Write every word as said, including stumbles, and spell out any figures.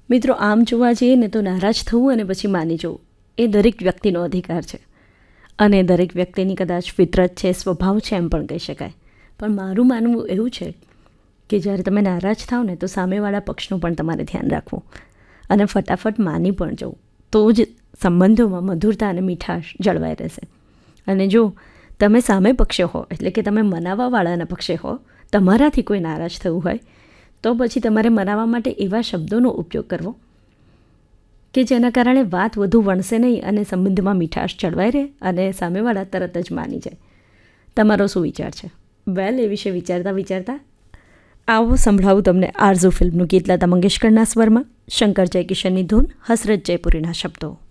મિત્રો, આમ જોવા જઈએ ને તો નારાજ થવું અને પછી માની જવું એ દરેક વ્યક્તિનો અધિકાર છે અને દરેક વ્યક્તિની કદાચ ફિતરત છે, સ્વભાવ છે એમ પણ કહી શકાય. પણ મારું માનવું એવું છે કે જ્યારે તમે નારાજ થાવ ને તો સામેવાળા પક્ષનું પણ તમારે ધ્યાન રાખવું અને ફટાફટ માની પણ જવું, તો જ સંબંધોમાં મધુરતા અને મીઠાશ જળવાઈ રહેશે. અને જો તમે સામે પક્ષે હો, એટલે કે તમે મનાવવાવાળાના પક્ષે હો, તમારાથી કોઈ નારાજ થયું હોય તો પછી તમારે મનાવવા માટે એવા શબ્દોનો ઉપયોગ કરવો કે જેના કારણે વાત વધુ વણસે નહીં અને સંબંધમાં મીઠાશ જળવાઈ રહે અને સામેવાળા તરત જ માની જાય. તમારો શું વિચાર છે? વેલ, એ વિશે વિચારતા વિચારતા આવો સંભળાવું તમને આરઝુ ફિલ્મનું ગીત લતા મંગેશકરના સ્વરમાં, શંકર જયકિશનની ધૂન, હસરત જયપુરીના શબ્દો.